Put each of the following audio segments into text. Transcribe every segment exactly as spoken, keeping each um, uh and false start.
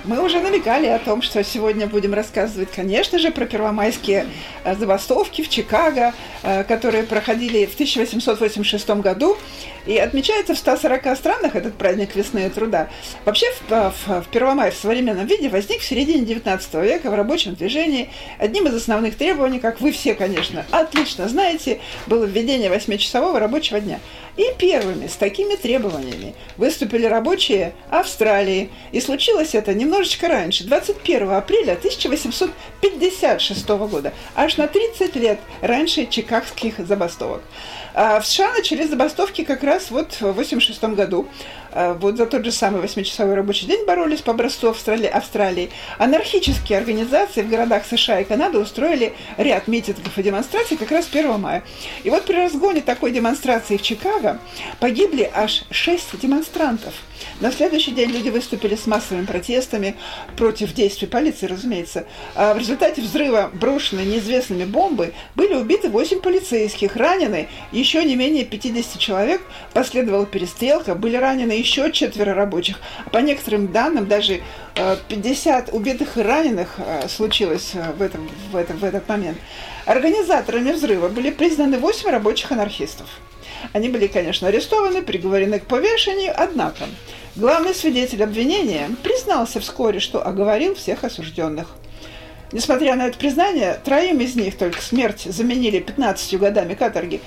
Мы уже намекали о том, что сегодня будем рассказывать, конечно же, про первомайские забастовки в Чикаго, которые проходили в тысяча восемьсот восемьдесят шестом году. И отмечается в ста сорока странах этот праздник весны и труда. Вообще в, в, в Первомай в современном виде возник в середине девятнадцатого века в рабочем движении. Одним из основных требований, как вы все, конечно, отлично знаете, было введение восьмичасового рабочего дня. И первыми с такими требованиями выступили рабочие Австралии. И случилось это немножечко раньше, двадцать первого апреля тысяча восемьсот пятьдесят шестого года, аж на тридцать лет раньше чикагских забастовок. А в США начались забастовки как раз вот в восемьдесят шестом году. Вот за тот же самый восьмичасовой рабочий день боролись по образцу Австралии. Австралии. Анархические организации в городах США и Канады устроили ряд митингов и демонстраций как раз первого мая. И вот при разгоне такой демонстрации в Чикаго погибли аж шесть демонстрантов. На следующий день люди выступили с массовыми протестами против действий полиции, разумеется. А в результате взрыва брошенной неизвестными бомбы были убиты восемь полицейских, ранены еще не менее пятьдесят человек, последовала перестрелка, были ранены еще четверо рабочих. По некоторым данным, даже пятьдесят убитых и раненых случилось в, этом, в, этом, в этот момент. Организаторами взрыва были признаны восемь рабочих анархистов. Они были, конечно, арестованы, приговорены к повешению, однако главный свидетель обвинения признался вскоре, что оговорил всех осужденных. Несмотря на это признание, троим из них только смерть заменили пятнадцатью годами каторги.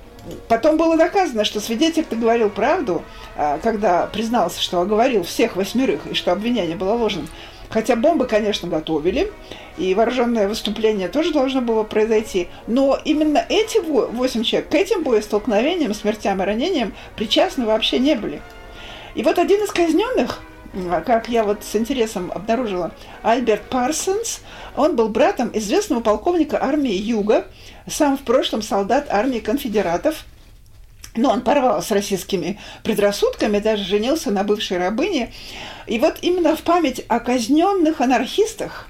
Потом было доказано, что свидетель-то говорил правду, когда признался, что оговорил всех восьмерых и что обвинение было ложным. Хотя бомбы, конечно, готовили, и вооруженное выступление тоже должно было произойти. Но именно эти восемь человек к этим боестолкновениям, смертям и ранениям причастны вообще не были. И вот один из казненных, как я вот с интересом обнаружила, Альберт Парсонс, он был братом известного полковника армии Юга, сам в прошлом солдат армии конфедератов. Но он порвал с российскими предрассудками, даже женился на бывшей рабыне. И вот именно в память о казненных анархистах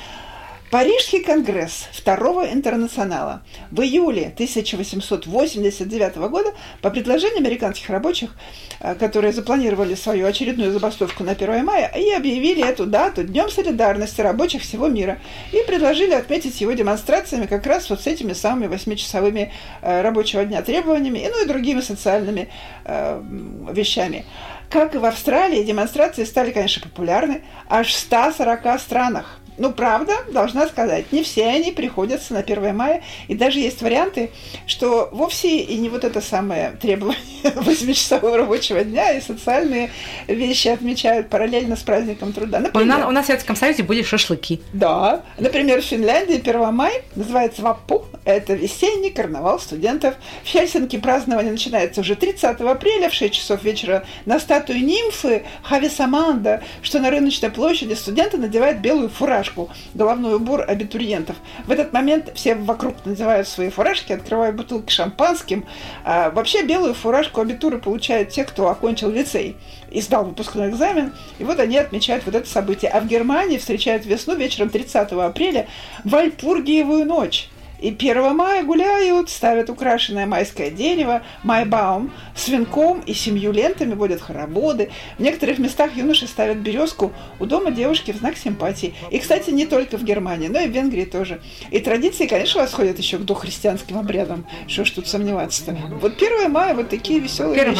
Парижский конгресс Второго интернационала в июле тысяча восемьсот восемьдесят девятого года по предложению американских рабочих, которые запланировали свою очередную забастовку на первое мая, и объявили эту дату Днем солидарности рабочих всего мира и предложили отметить его демонстрациями как раз вот с этими самыми восьмичасовыми рабочего дня требованиями и, ну, и другими социальными э, вещами. Как и в Австралии, демонстрации стали, конечно, популярны аж в ста сорока странах. Ну, правда, должна сказать, не все они приходятся на первое мая, и даже есть варианты, что вовсе и не вот это самое требование восьмичасового рабочего дня, и социальные вещи отмечают параллельно с праздником труда. Например, у, нас, у нас в Советском Союзе были шашлыки. Да. Например, в Финляндии первое мая называется Ваппу. Это весенний карнавал студентов. В Хельсинки празднование начинается уже тридцатого апреля в шесть часов вечера на статую нимфы Хависаманда, что на рыночной площади студенты надевают белую фуражку, головной убор абитуриентов. В этот момент все вокруг надевают свои фуражки, открывают бутылки шампанским. А вообще белую фуражку абитуры получают те, кто окончил лицей и сдал выпускной экзамен. И вот они отмечают вот это событие. А в Германии встречают весну вечером тридцатого апреля Вальпургиевую ночь. И первого мая гуляют, ставят украшенное майское дерево, майбаум, с венком и семью лентами, водят хороводы. В некоторых местах юноши ставят березку у дома девушки в знак симпатии. И, кстати, не только в Германии, но и в Венгрии тоже. И традиции, конечно, восходят еще к дохристианским обрядам. Что ж тут сомневаться-то. Вот первого мая вот такие веселые вещи.